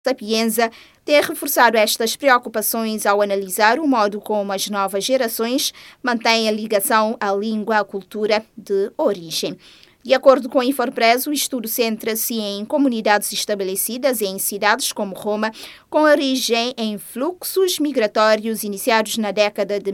Sapienza tem reforçado estas preocupações ao analisar o modo como as novas gerações mantêm a ligação à língua e à cultura de origem. De acordo com a Infopress, o estudo centra-se em comunidades estabelecidas em cidades como Roma, com origem em fluxos migratórios iniciados na década de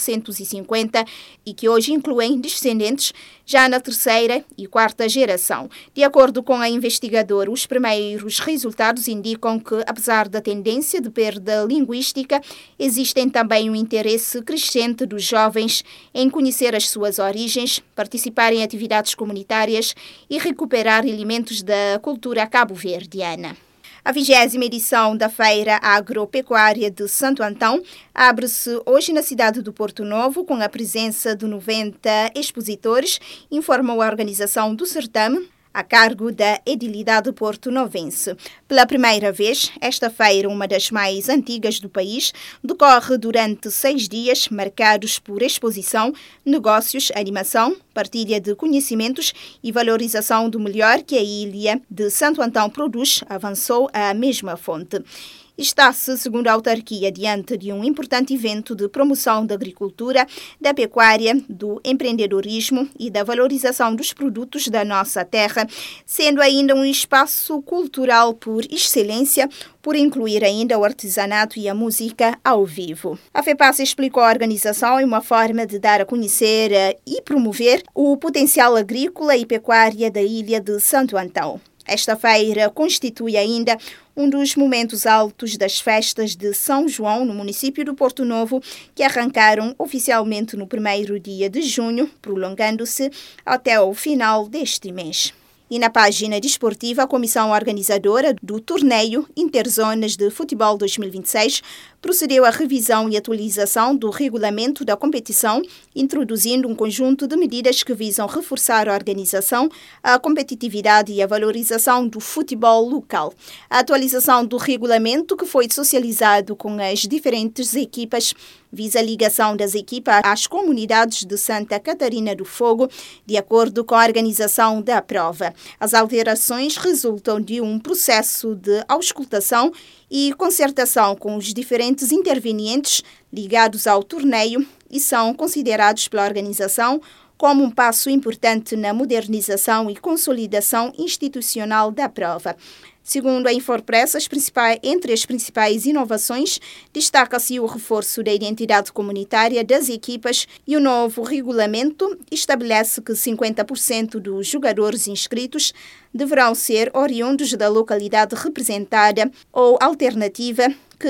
1950 e que hoje incluem descendentes já na terceira e quarta geração. De acordo com a investigadora, os primeiros resultados indicam que, apesar da tendência de perda linguística, existem também um interesse crescente dos jovens em conhecer as suas origens, participar em atividades comunitárias e recuperar elementos da cultura cabo-verdiana. A 20ª edição da Feira Agropecuária de Santo Antão abre-se hoje na cidade do Porto Novo com a presença de 90 expositores, informou a organização do certame, a cargo da Edilidade porto-novense. Pela primeira vez, esta feira, uma das mais antigas do país, decorre durante 6 dias, marcados por exposição, negócios, animação, partilha de conhecimentos e valorização do melhor que a ilha de Santo Antão produz, avançou a mesma fonte. Está-se, segundo a autarquia, diante de um importante evento de promoção da agricultura, da pecuária, do empreendedorismo e da valorização dos produtos da nossa terra, sendo ainda um espaço cultural por excelência, por incluir ainda o artesanato e a música ao vivo. A FEPAS explicou a organização em uma forma de dar a conhecer e promover o potencial agrícola e pecuária da ilha de Santo Antão. Esta feira constitui ainda um dos momentos altos das festas de São João, no município do Porto Novo, que arrancaram oficialmente no primeiro dia de junho, prolongando-se até o final deste mês. E na página desportiva, a comissão organizadora do torneio Interzonas de Futebol 2026 procedeu à revisão e atualização do regulamento da competição, introduzindo um conjunto de medidas que visam reforçar a organização, a competitividade e a valorização do futebol local. A atualização do regulamento, que foi socializado com as diferentes equipas, visa a ligação das equipas às comunidades de Santa Catarina do Fogo, de acordo com a organização da prova. As alterações resultam de um processo de auscultação e concertação com os diferentes intervenientes ligados ao torneio e são considerados pela organização como um passo importante na modernização e consolidação institucional da prova. Segundo a Infopress, entre as principais inovações, destaca-se o reforço da identidade comunitária das equipas e o novo regulamento estabelece que 50% dos jogadores inscritos deverão ser oriundos da localidade representada ou alternativa, que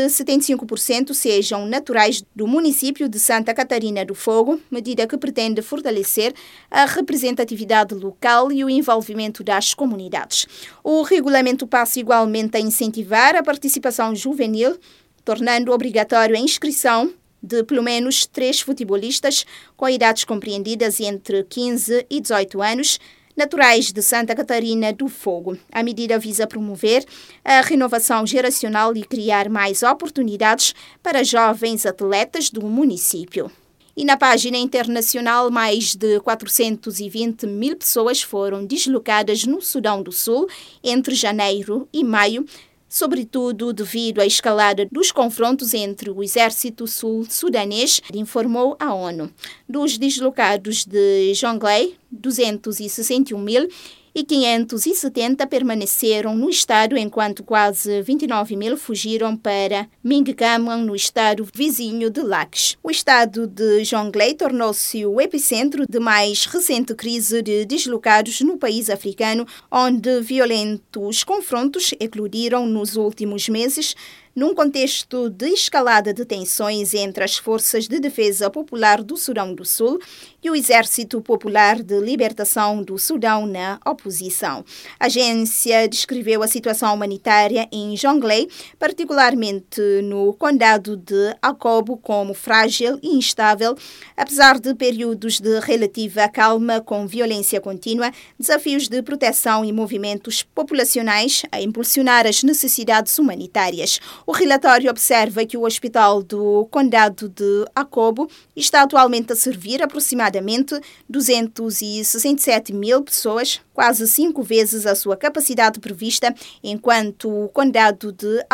75% sejam naturais do município de Santa Catarina do Fogo, medida que pretende fortalecer a representatividade local e o envolvimento das comunidades. O regulamento passa igualmente a incentivar a participação juvenil, tornando obrigatório a inscrição de pelo menos 3 futebolistas com idades compreendidas entre 15 e 18 anos, naturais de Santa Catarina do Fogo. A medida visa promover a renovação geracional e criar mais oportunidades para jovens atletas do município. E na página internacional, mais de 420 mil pessoas foram deslocadas no Sudão do Sul entre janeiro e maio, sobretudo devido à escalada dos confrontos entre o exército sul-sudanês, informou a ONU. Dos deslocados de Jonglei, 261.570 permaneceram no estado, enquanto quase 29 mil fugiram para Mingaman, no estado vizinho de Laques. O estado de Jonglei tornou-se o epicentro de mais recente crise de deslocados no país africano, onde violentos confrontos eclodiram nos últimos meses, num contexto de escalada de tensões entre as Forças de Defesa Popular do Sudão do Sul e o Exército Popular de Libertação do Sudão na oposição. A agência descreveu a situação humanitária em Jonglei, particularmente no condado de Akobo, como frágil e instável, apesar de períodos de relativa calma com violência contínua, desafios de proteção e movimentos populacionais a impulsionar as necessidades humanitárias. O relatório observa que o hospital do condado de Akobo está atualmente a servir aproximadamente 267 mil pessoas, quase 5 vezes a sua capacidade prevista, enquanto o condado de